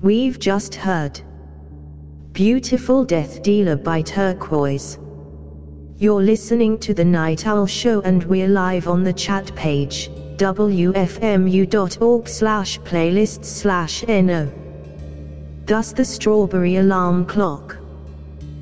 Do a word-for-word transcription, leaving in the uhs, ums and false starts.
We've just heard Beautiful Death Dealer by Turquoise. You're listening to The Night Owl Show and we're live on the chat page, w f m u dot org slash playlists slash no. Thus the strawberry alarm clock.